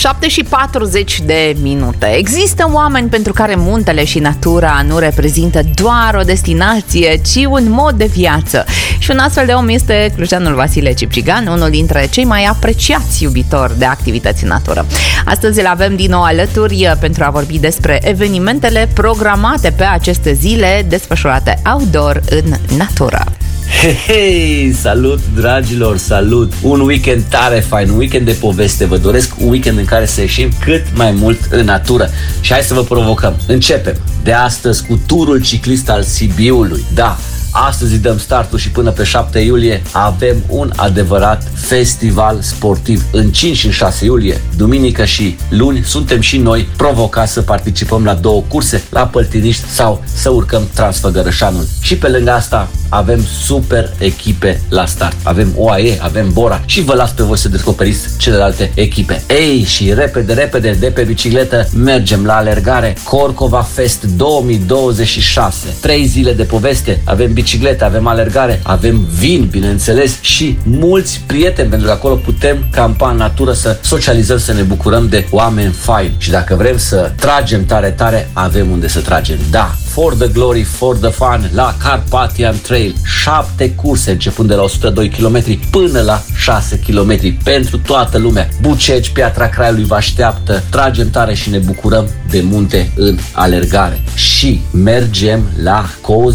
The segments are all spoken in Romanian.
7:40. Există oameni pentru care muntele și natura nu reprezintă doar o destinație, ci un mod de viață. Și un astfel de om este clujanul Vasile Cipcigan, unul dintre cei mai apreciați iubitori de activități în natură. Astăzi îl avem din nou alături pentru a vorbi despre evenimentele programate pe aceste zile desfășurate outdoor în natură. Hei, salut dragilor, salut! Un weekend tare fain, un weekend de poveste. Vă doresc un weekend în care să ieșim cât mai mult în natură. Și hai să vă provocăm. Începem de astăzi cu turul ciclist al Sibiului. Da, astăzi îi dăm startul și până pe 7 iulie avem un adevărat festival sportiv. În 5 și în 6 iulie, duminică și luni, suntem și noi provocați să participăm la 2 curse, la Păltiniști sau să urcăm Transfăgărășanul. Și pe lângă asta avem super echipe la start. Avem OAE, avem Bora și vă las pe voi să descoperiți celelalte echipe. Ei, și repede de pe bicicletă mergem la alergare. Corcova Fest 2026. 3 zile de poveste. Avem bicicletă, avem alergare, avem vin, bineînțeles, și mulți prieteni, pentru că acolo putem campa în natură, să socializăm, să ne bucurăm de oameni faini. Și dacă vrem să tragem tare, avem unde să tragem. Da, for the glory, for the fun, la Carpathian Trail. 7 curse, începând de la 102 km până la 6 km pentru toată lumea. Bucegi, Piatra Craiului vă așteaptă. Tragem tare și ne bucurăm de munte în alergare. Și mergem la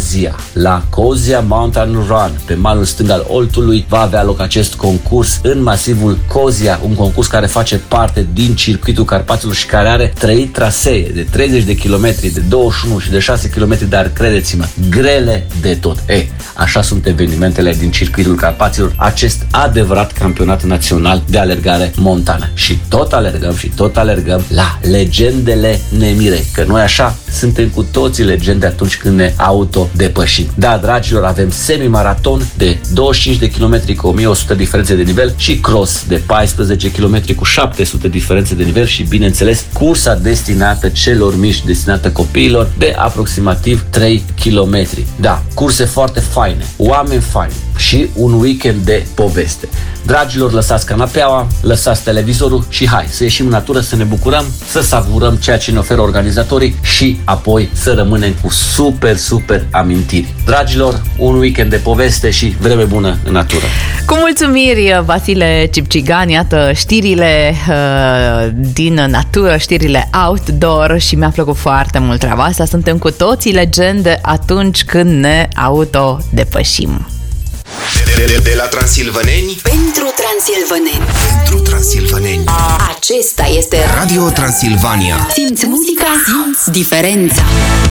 Cozia Mountain Run. Pe malul stâng al Oltului va avea loc acest concurs în masivul Cozia, un concurs care face parte din circuitul Carpaților și care are 3 trasee de 30 de km, de 21 și de 6 km, dar credeți-mă, grele de tot. Așa sunt evenimentele din circuitul Carpaților, acest adevărat campionat național de alergare montană. Și tot alergăm la legendele Nemirei, că noi așa suntem cu toții legende atunci când ne autodepășim. Da, dragilor, avem semi-maraton de 25 de km cu 1100 diferențe de nivel și cross de 14 km cu 700 diferențe de nivel și, bineînțeles, cursa destinată celor mici, destinată copiilor, de aproximativ 3 km. Da, curse foarte faine, oameni faini și un weekend de poveste. Dragilor, lăsați canapeaua, lăsați televizorul și hai să ieșim în natură, să ne bucurăm, să savurăm ceea ce ne oferă organizatorii și apoi să rămânem cu super amintiri. Dragilor, un weekend de poveste și vreme bună în natură. Cu mulțumiri, Vasile Cipcigan, iată știrile din natură, știrile outdoor, și mi-a plăcut foarte mult treaba asta. Suntem cu toții legende atunci când ne autodepășim. De la transilvaneni pentru transilvaneni. Pentru transilvaneni. Acesta este Radio Transilvania. Simți muzica, simți diferența.